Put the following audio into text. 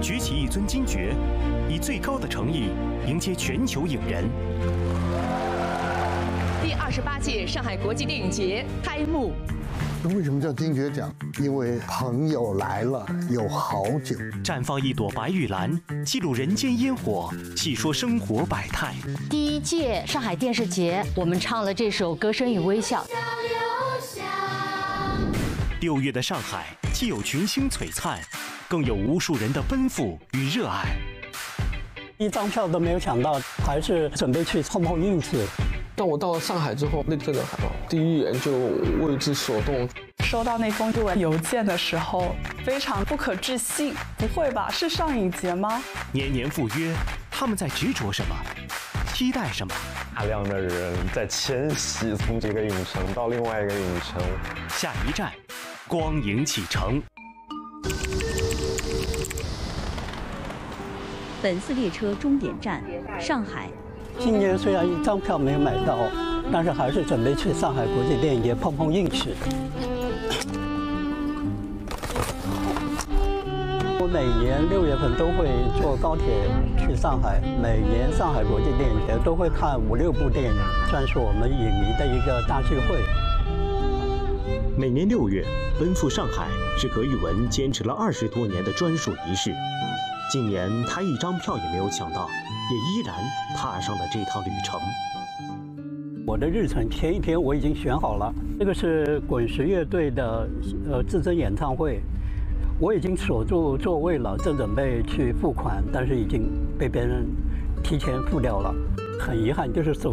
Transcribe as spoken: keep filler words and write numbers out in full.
举起一尊金爵，以最高的诚意迎接全球影人。 第二十八届上海国际电影节开幕。 为什么叫金爵奖？因为朋友来了，有好酒。 绽放一朵白玉兰，记录人间烟火，细说生活百态。 第一届上海电视节，我们唱了这首《歌声与微笑》。 六月的上海，既有群星璀璨，更有无数人的奔赴与热爱。 一张票都没有抢到，还是准备去碰碰运气。 当我到了上海之后，那真的海报第一眼就为之所动。 收到那封邮件的时候，非常不可置信。不会吧？是上影节吗？ 年年赴约，他们在执着什么？期待什么？ 大量的人在迁徙，从这个影城到另外一个影城。 下一站，光影启程。 本次列车终点站上海。 今年虽然一张票没有买到，但是还是准备去上海国际电影节碰碰运气。我每年六月份都会坐高铁去上海，每年上海国际电影节都会看五六部电影，算是我们影迷的一个大聚会。 每年六月奔赴上海是葛宇文坚持了二十多年的专属仪式。今年他一张票也没有抢到，也依然踏上了这趟旅程。 我的日程前一天我已经选好了，这个是滚石乐队的呃至臻演唱会，我已经锁住座位了，正准备去付款，但是已经被别人提前付掉了，很遗憾，就是手